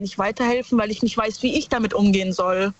nicht weiterhelfen, weil ich nicht weiß, wie ich damit umgehen soll.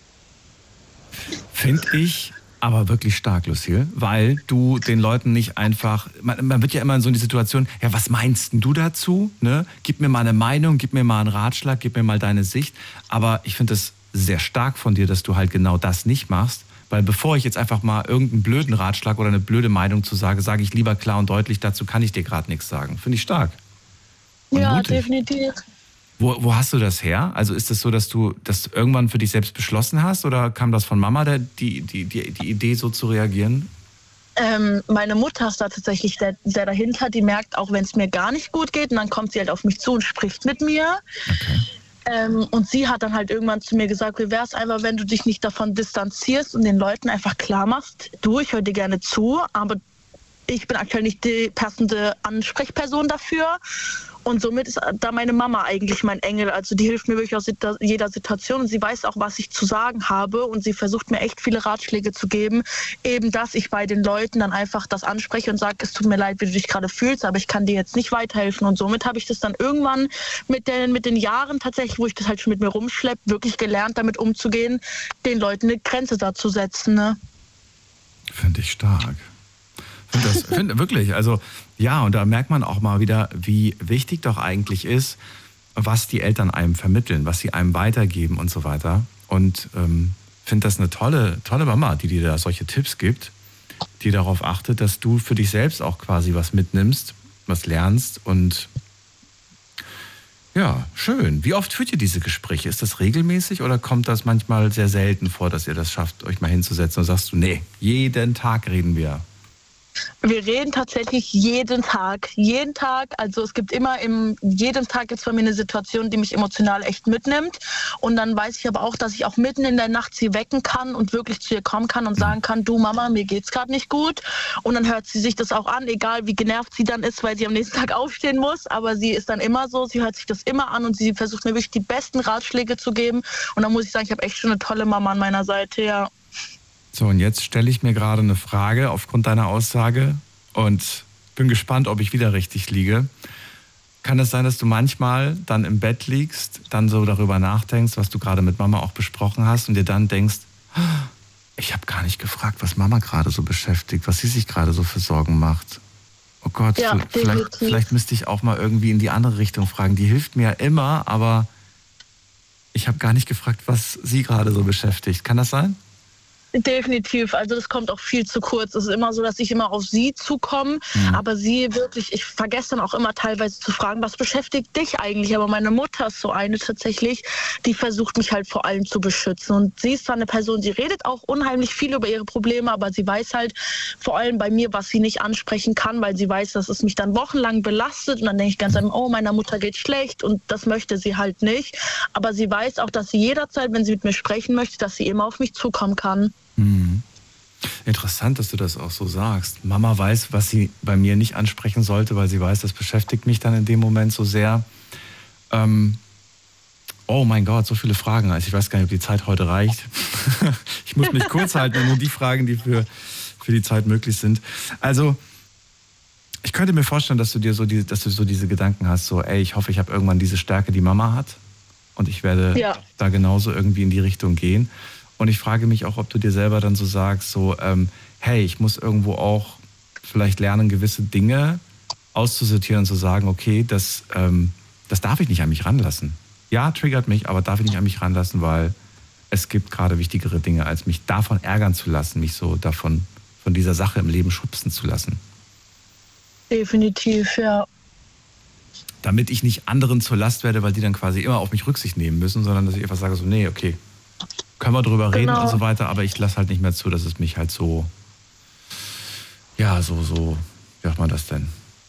Finde ich aber wirklich stark, Lucille, weil du den Leuten nicht einfach, man wird ja immer in so eine Situation, ja, was meinst denn du dazu? Ne? Gib mir mal eine Meinung, gib mir mal einen Ratschlag, gib mir mal deine Sicht. Aber ich finde es sehr stark von dir, dass du halt genau das nicht machst. Weil bevor ich jetzt einfach mal irgendeinen blöden Ratschlag oder eine blöde Meinung zu sage, sage ich lieber klar und deutlich, dazu kann ich dir gerade nichts sagen. Finde ich stark. Und ja, mutig. definitiv. Wo hast du das her? Also ist es so, dass du das irgendwann für dich selbst beschlossen hast oder kam das von Mama, die Idee so zu reagieren? Meine Mutter ist da tatsächlich sehr dahinter. Die merkt auch, wenn es mir gar nicht gut geht, und dann kommt sie halt auf mich zu und spricht mit mir. Okay. Und sie hat dann halt irgendwann zu mir gesagt, wie wäre es einfach, wenn du dich nicht davon distanzierst und den Leuten einfach klar machst, du, ich höre dir gerne zu, aber ich bin aktuell nicht die passende Ansprechperson dafür. Und somit ist da meine Mama eigentlich mein Engel. Also die hilft mir wirklich aus jeder Situation und sie weiß auch, was ich zu sagen habe. Und sie versucht mir echt viele Ratschläge zu geben. Eben, dass ich bei den Leuten dann einfach das anspreche und sage, es tut mir leid, wie du dich gerade fühlst, aber ich kann dir jetzt nicht weiterhelfen. Und somit habe ich das dann irgendwann mit den Jahren tatsächlich, wo ich das halt schon mit mir rumschleppe, wirklich gelernt, damit umzugehen, den Leuten eine Grenze da zu setzen. Ne? Finde ich stark. Finde wirklich, also ja, und da merkt man auch mal wieder, wie wichtig doch eigentlich ist, was die Eltern einem vermitteln, was sie einem weitergeben und so weiter. Und finde das eine tolle Mama, die dir da solche Tipps gibt, die darauf achtet, dass du für dich selbst auch quasi was mitnimmst, was lernst. Und ja, schön. Wie oft führt ihr diese Gespräche? Ist das regelmäßig oder kommt das manchmal sehr selten vor, dass ihr das schafft, euch mal hinzusetzen und sagst du, nee, jeden Tag reden wir? Wir reden tatsächlich jeden Tag. Jeden Tag. Also es gibt immer jeden Tag gibt es bei mir eine Situation, die mich emotional echt mitnimmt. Und dann weiß ich aber auch, dass ich auch mitten in der Nacht sie wecken kann und wirklich zu ihr kommen kann und sagen kann, du Mama, mir geht's gerade nicht gut. Und dann hört sie sich das auch an, egal wie genervt sie dann ist, weil sie am nächsten Tag aufstehen muss. Aber sie ist dann immer so, sie hört sich das immer an und sie versucht mir wirklich die besten Ratschläge zu geben. Und dann muss ich sagen, ich habe echt schon eine tolle Mama an meiner Seite, ja. So, und jetzt stelle ich mir gerade eine Frage aufgrund deiner Aussage und bin gespannt, ob ich wieder richtig liege. Kann es sein, dass du manchmal dann im Bett liegst, dann so darüber nachdenkst, was du gerade mit Mama auch besprochen hast und dir dann denkst, ich habe gar nicht gefragt, was Mama gerade so beschäftigt, was sie sich gerade so für Sorgen macht. Oh Gott, ja, vielleicht müsste ich auch mal irgendwie in die andere Richtung fragen. Die hilft mir ja immer, aber ich habe gar nicht gefragt, was sie gerade so beschäftigt. Kann das sein? Definitiv, also das kommt auch viel zu kurz. Es ist immer so, dass ich immer auf sie zukomme, aber sie wirklich, ich vergesse dann auch immer teilweise zu fragen, was beschäftigt dich eigentlich? Aber meine Mutter ist so eine tatsächlich, die versucht mich halt vor allem zu beschützen. Und sie ist zwar eine Person, die redet auch unheimlich viel über ihre Probleme, aber sie weiß halt vor allem bei mir, was sie nicht ansprechen kann, weil sie weiß, dass es mich dann wochenlang belastet. Und dann denke ich ganz einfach, oh, meiner Mutter geht schlecht und das möchte sie halt nicht. Aber sie weiß auch, dass sie jederzeit, wenn sie mit mir sprechen möchte, dass sie immer auf mich zukommen kann. Interessant, dass du das auch so sagst. Mama weiß, was sie bei mir nicht ansprechen sollte, weil sie weiß, das beschäftigt mich dann in dem Moment so sehr. Oh mein Gott, so viele Fragen. Also ich weiß gar nicht, ob die Zeit heute reicht. Ich muss mich kurz halten und nur die Fragen, die für die Zeit möglich sind. Also ich könnte mir vorstellen, dass du so diese Gedanken hast, so ey, ich hoffe, ich habe irgendwann diese Stärke, die Mama hat und ich werde da genauso irgendwie in die Richtung gehen. Und ich frage mich auch, ob du dir selber dann so sagst, so, hey, ich muss irgendwo auch vielleicht lernen, gewisse Dinge auszusortieren und zu sagen, okay, das darf ich nicht an mich ranlassen. Ja, triggert mich, aber darf ich nicht an mich ranlassen, weil es gibt gerade wichtigere Dinge, als mich davon ärgern zu lassen, mich so von dieser Sache im Leben schubsen zu lassen. Definitiv, ja. Damit ich nicht anderen zur Last werde, weil die dann quasi immer auf mich Rücksicht nehmen müssen, sondern dass ich einfach sage so, nee, okay, können wir drüber reden und so weiter, aber ich lasse halt nicht mehr zu, dass es mich halt so, ja, so, wie macht man das denn?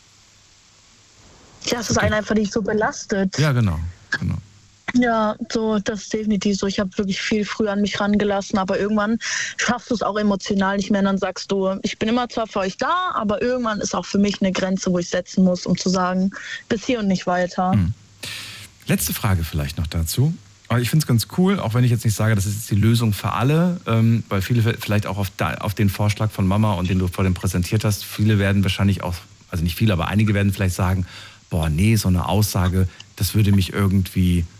Ja, dass es einen einfach nicht so belastet. Ja, genau. Ja, so, das ist definitiv so. Ich habe wirklich viel früher an mich rangelassen, aber irgendwann schaffst du es auch emotional nicht mehr und dann sagst du, ich bin immer zwar für euch da, aber irgendwann ist auch für mich eine Grenze, wo ich setzen muss, um zu sagen, bis hier und nicht weiter. Letzte Frage vielleicht noch dazu. Aber ich finde es ganz cool, auch wenn ich jetzt nicht sage, das ist jetzt die Lösung für alle, weil viele vielleicht auch auf den Vorschlag von Mama und den du vor dem präsentiert hast, viele werden wahrscheinlich auch, also nicht viele, aber einige werden vielleicht sagen, boah, nee, so eine Aussage, das würde mich irgendwie